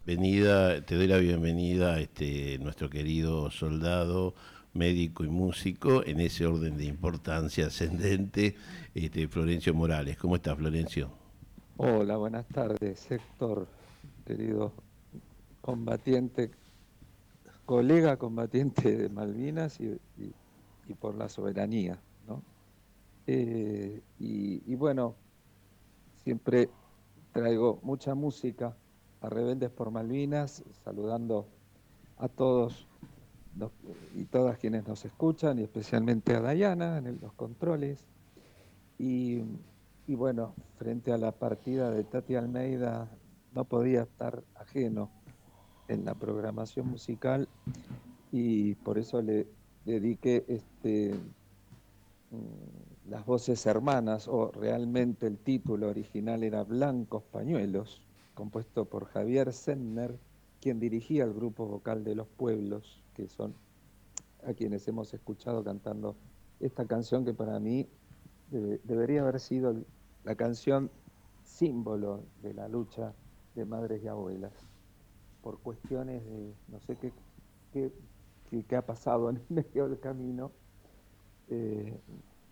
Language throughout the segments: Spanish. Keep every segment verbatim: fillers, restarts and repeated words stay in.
bienvenida, te doy la bienvenida a este, nuestro querido soldado, médico y músico, en ese orden de importancia ascendente, este, Florencio Morales. ¿Cómo estás, Florencio? Hola, buenas tardes, Héctor, querido combatiente, colega combatiente de Malvinas y, y- y por la soberanía, ¿no? Eh, y, y bueno, siempre traigo mucha música a Rebeldes por Malvinas, saludando a todos los- y todas quienes nos escuchan, y especialmente a Dayana en el- los controles. Y, y bueno, frente a la partida de Tati Almeida, no podía estar ajeno en la programación musical y por eso le dediqué este, mm, Las Voces Hermanas, o realmente el título original era Blancos Pañuelos, compuesto por Javier Sentner, quien dirigía el grupo vocal de Los Pueblos, que son a quienes hemos escuchado cantando esta canción que para mí debe- debería haber sido el- la canción símbolo de la lucha de madres y abuelas. Por cuestiones de no sé qué, qué, qué- qué ha pasado en el medio del camino, eh,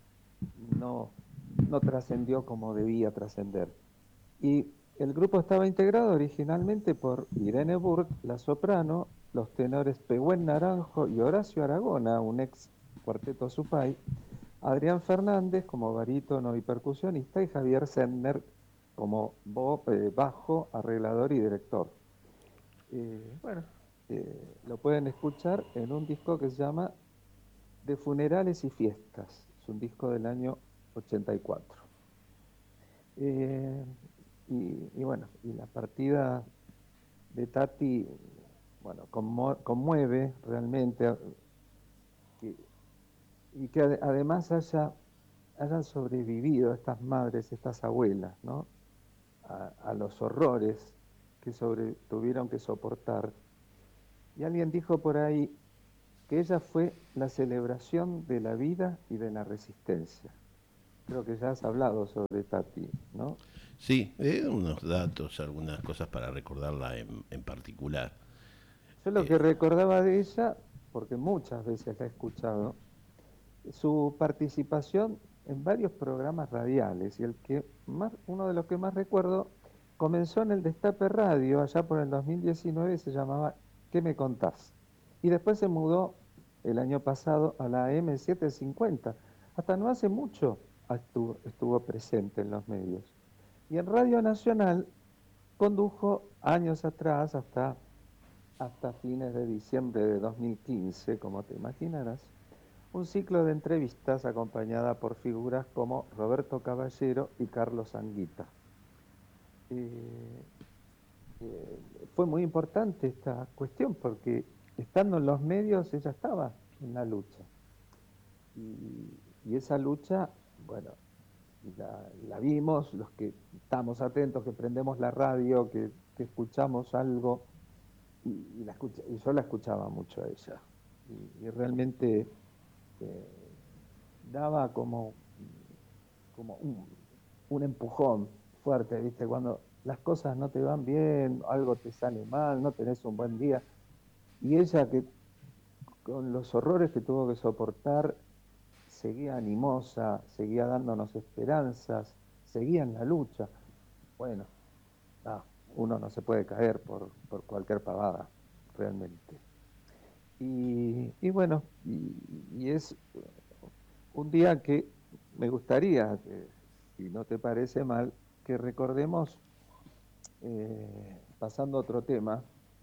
no, no trascendió como debía trascender. Y el grupo estaba integrado originalmente por Irene Burg, la soprano, los tenores Pehuen Naranjo y Horacio Aragona, un ex cuarteto Supay, Adrián Fernández como barítono y percusionista y Javier Sendner como bo- eh, bajo, arreglador y director. Eh, bueno, eh, lo pueden escuchar en un disco que se llama De Funerales y Fiestas. Es un disco del año ochenta y cuatro. Eh, y, y bueno, y la partida de Tati, bueno, conmo- conmueve realmente a- que- y que ade- además haya, hayan sobrevivido estas madres, estas abuelas, ¿no? A, a los horrores que sobre, tuvieron que soportar. Y alguien dijo por ahí que ella fue la celebración de la vida y de la resistencia. Creo que ya has hablado sobre Tati, ¿no? Sí, eh, unos datos, algunas cosas para recordarla en, en particular. Yo lo Eh, que recordaba de ella, porque muchas veces la he escuchado, su participación en varios programas radiales, y el que más, uno de los que más recuerdo comenzó en el Destape Radio allá por el dos mil diecinueve, y se llamaba ¿Qué me contás? Y después se mudó el año pasado a la M setecientos cincuenta. Hasta no hace mucho estuvo, estuvo presente en los medios. Y en Radio Nacional condujo años atrás, hasta, hasta fines de diciembre de dos mil quince, como te imaginarás, un ciclo de entrevistas acompañada por figuras como Roberto Caballero y Carlos Anguita. Eh, eh, Fue muy importante esta cuestión porque estando en los medios ella estaba en la lucha. Y, y esa lucha, bueno, la, la vimos, los que estamos atentos, que prendemos la radio, que, que escuchamos algo, y, y la escucha, y yo la escuchaba mucho a ella. Y, y realmente eh, daba como como un, un empujón fuerte, ¿viste? Cuando las cosas no te van bien, algo te sale mal, no tenés un buen día. Y ella que con los horrores que tuvo que soportar, seguía animosa, seguía dándonos esperanzas, seguía en la lucha. Bueno, no, uno no se puede caer por, por cualquier pavada, realmente. Y, y bueno, y, y es un día que me gustaría, que, si no te parece mal, que recordemos, eh, pasando a otro tema,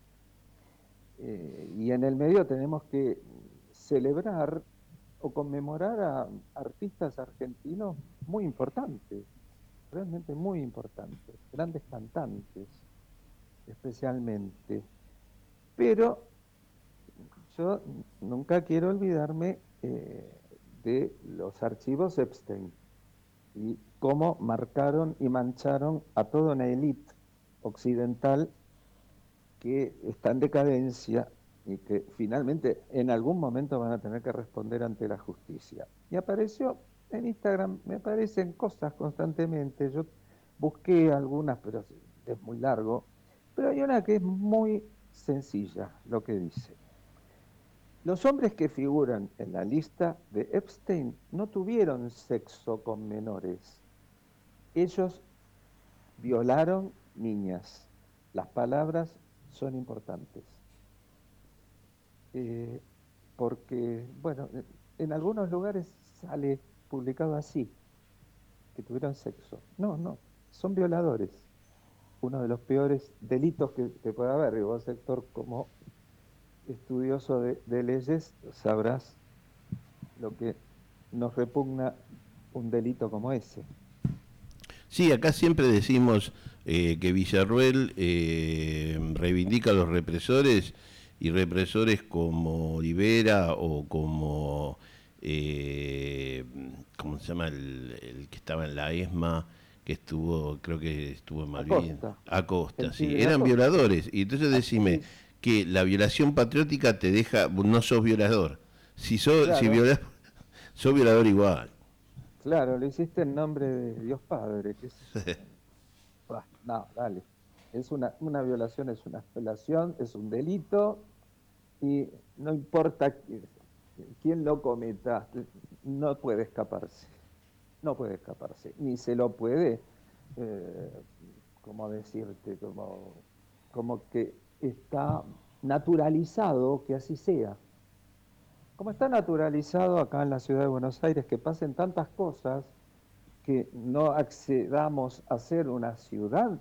eh, y en el medio tenemos que celebrar o conmemorar a artistas argentinos muy importantes, realmente muy importantes, grandes cantantes especialmente. Pero yo nunca quiero olvidarme eh, de los archivos Epstein y cómo marcaron y mancharon a toda una élite occidental que está en decadencia y que finalmente en algún momento van a tener que responder ante la justicia. Y apareció en Instagram, me aparecen cosas constantemente, yo busqué algunas, pero es muy largo, Pero hay una que es muy sencilla, lo que dice. Los hombres que figuran en la lista de Epstein no tuvieron sexo con menores. Ellos violaron niñas. Las palabras son importantes. Eh, porque, bueno, en algunos lugares sale publicado así, que tuvieron sexo. No, no, son violadores. Uno de los peores delitos que, que puede haber. Y vos, Héctor, como estudioso de, de leyes, sabrás lo que nos repugna un delito como ese. Sí, acá siempre decimos eh, que Villarruel eh, reivindica a los represores y represores como Olivera o como, eh, ¿cómo se llama? El, el que estaba en la ESMA, que estuvo, creo que estuvo en Malvinas. Acosta. Acosta, El sí, pibe eran Acosta. violadores. Y entonces decime Sí, que la violación patriótica te deja, no sos violador. Si sos, si claro, violás, sos violador igual. claro, lo hiciste en nombre de Dios Padre, qué sé yo. Bah, no, dale. Es una, una violación, es una violación, es un delito y no importa qui- quién lo cometa, no puede escaparse. No puede escaparse. Ni se lo puede, eh, como decirte, como, como que está naturalizado que así sea. Como está naturalizado acá en la ciudad de Buenos Aires que pasen tantas cosas que no accedamos a ser una ciudad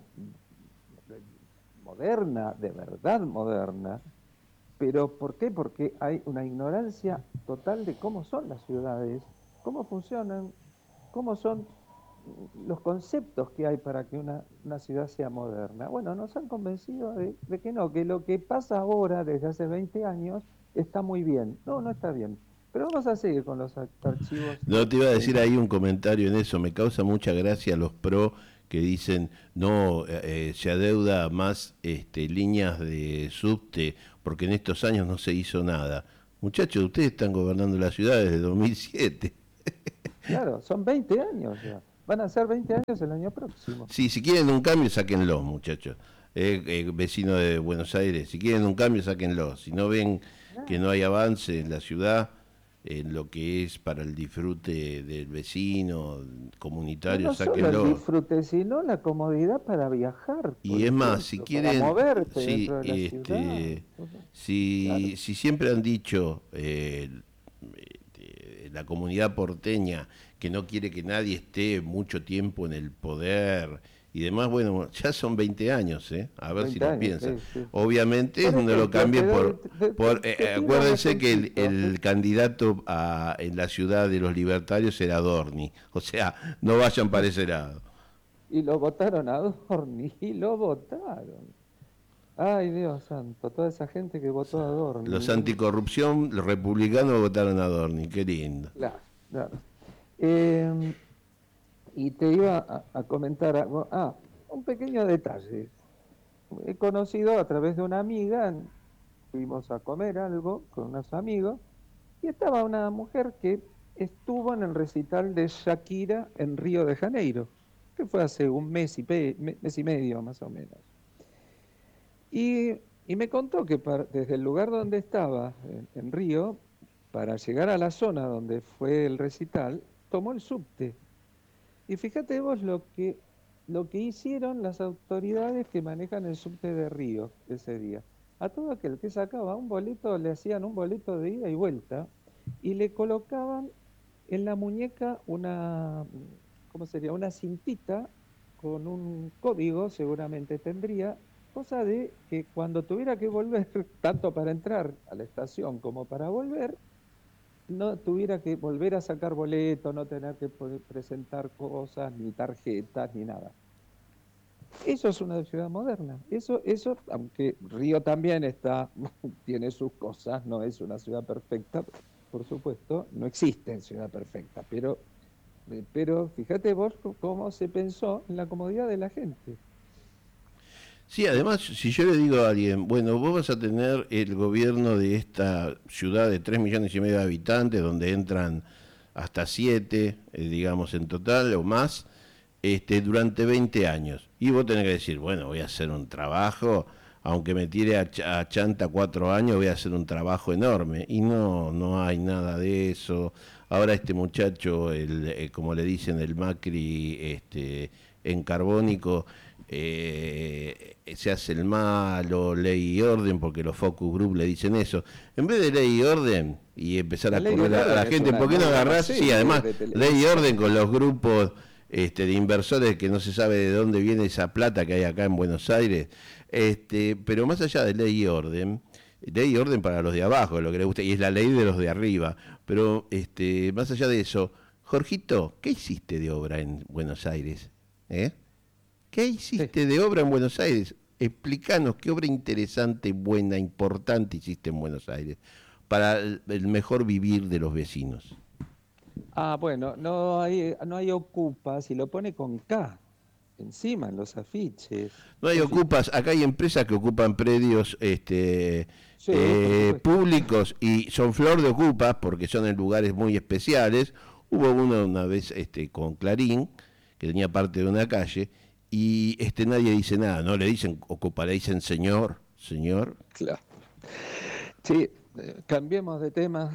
moderna, de verdad moderna. ¿Pero por qué? Porque hay una ignorancia total de cómo son las ciudades, cómo funcionan, cómo son los conceptos que hay para que una, una ciudad sea moderna. Bueno, nos han convencido de, de que no, que lo que pasa ahora, desde hace veinte años, está muy bien. No, no está bien. Pero vamos a seguir con los ar- archivos No de, te iba a de decir info. ahí un comentario en eso, me causa mucha gracia los pro que dicen no, eh, eh, se adeuda más este, líneas de subte porque en estos años no se hizo nada. Muchachos, ustedes están gobernando la ciudad desde dos mil siete. Claro, son veinte años ya. Van a ser veinte años el año próximo. Sí, si quieren un cambio, sáquenlo, muchachos. Eh, eh, vecino de Buenos Aires, si quieren un cambio, sáquenlo. Si no ven que no hay avance en la ciudad, en lo que es para el disfrute del vecino, No, comunitario, no solo el sáquenlo. disfrute, sino la comodidad para viajar, por Y es más, si ejemplo, para quieren, moverte sí, dentro de la ciudad. este, Claro. si, si siempre han dicho eh, eh, la comunidad porteña que no quiere que nadie esté mucho tiempo en el poder y demás, bueno, ya son veinte años, ¿eh? A ver si veinte lo años, piensan. sí, sí. Obviamente Por no lo ejemplo, te cambien doy, por... te, te- por eh, te eh, tiro un acuérdense que el, ejemplito. el candidato a, en la ciudad de los libertarios era Dorni, o sea, no vayan para ese lado. Y lo votaron a Adorni, y lo votaron. Ay, Dios santo, toda esa gente que votó a Los Adorni. anticorrupción, los republicanos votaron a Dorni, qué lindo. Claro, claro. Eh, y te iba a, a comentar algo. Ah, un pequeño detalle. He conocido a través de una amiga, fuimos a comer algo con unos amigos, y estaba una mujer que estuvo en el recital de Shakira en Río de Janeiro, que fue hace un mes y, pe- me- mes y medio más o menos. Y, y me contó que para- desde el lugar donde estaba, en, en Río, para llegar a la zona donde fue el recital, tomó el subte. Y fíjate vos lo que, lo que hicieron las autoridades que manejan el subte de Río ese día. A todo aquel que sacaba un boleto, le hacían un boleto de ida y vuelta y le colocaban en la muñeca una, ¿cómo sería? Una cintita con un código, seguramente tendría, cosa de que cuando tuviera que volver, tanto para entrar a la estación como para volver, no tuviera que volver a sacar boleto, no tener que poder presentar cosas, ni tarjetas, ni nada. Eso es una ciudad moderna. Eso, eso, aunque Río también está, tiene sus cosas, no es una ciudad perfecta, por supuesto, no existe ciudad perfecta, pero, eh, pero fíjate vos cómo se pensó en la comodidad de la gente. Sí, además, si yo le digo a alguien, bueno, vos vas a tener el gobierno de esta ciudad de tres millones y medio de habitantes, donde entran hasta siete, eh, digamos, en total o más, este, durante veinte años. Y vos tenés que decir, bueno, voy a hacer un trabajo, aunque me tire a, ch- a chanta cuatro años, voy a hacer un trabajo enorme. Y no, no hay nada de eso. Ahora este muchacho, el, eh, como le dicen, el Macri este, en carbónico, eh, se hace el malo, ley y orden, porque los focus group le dicen eso. En vez de ley y orden y empezar La a ley y correr a, a la orden es gente, una ¿por qué no muy buena agarrás? Sí, serie además, de ley y orden televisión. con los grupos este, de inversores que no se sabe de dónde viene esa plata que hay acá en Buenos Aires. Este, pero más allá de ley y orden, ley y orden para los de abajo, lo que le gusta, y es la ley de los de arriba. Pero este, más allá de eso, Jorgito, ¿qué hiciste de obra en Buenos Aires? ¿Eh? ¿Qué Sí. hiciste de obra en Buenos Aires? Explícanos qué obra interesante, buena, importante hiciste en Buenos Aires para el, el mejor vivir de los vecinos. Ah, bueno, no hay, no hay ocupas y lo pone con K encima en los afiches. No hay Por si- ocupas, acá hay empresas que ocupan predios este, Sí, por eh, supuesto. públicos y son flor de ocupas porque son en lugares muy especiales. Hubo uno una vez este, con Clarín, que tenía parte de una calle, y este, nadie dice nada, no le dicen ocupa, le dicen señor, señor. Claro. Sí, eh, cambiemos de tema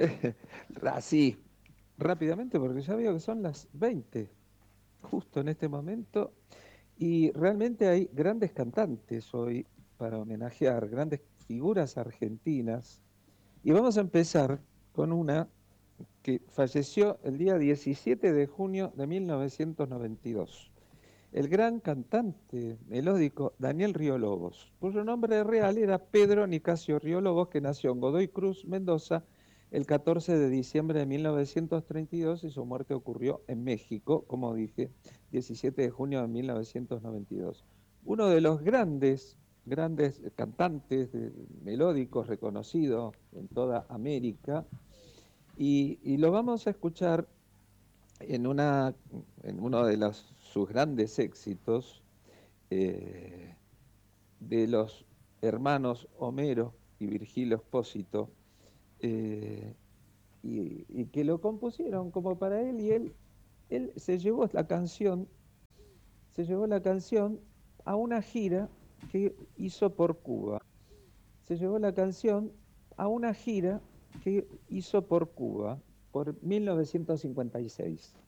así rápidamente porque ya veo que son las veinte justo en este momento, y realmente hay grandes cantantes hoy para homenajear, grandes figuras argentinas. Y vamos a empezar con una que falleció el día diecisiete de junio de mil novecientos noventa y dos. El gran cantante melódico Daniel Río Lobos, cuyo nombre real era Pedro Nicasio Río Lobos, que nació en Godoy Cruz, Mendoza, el catorce de diciembre de mil novecientos treinta y dos, y su muerte ocurrió en México, como dije, diecisiete de junio de mil novecientos noventa y dos. Uno de los grandes, grandes cantantes de, melódicos reconocidos en toda América, y, y lo vamos a escuchar en, una, en uno de los, sus grandes éxitos, eh, de los hermanos Homero y Virgilio Espósito, eh, y, y que lo compusieron como para él, y él, él se llevó la canción, se llevó la canción a una gira que hizo por Cuba. Se llevó la canción a una gira que hizo por Cuba por mil novecientos cincuenta y seis.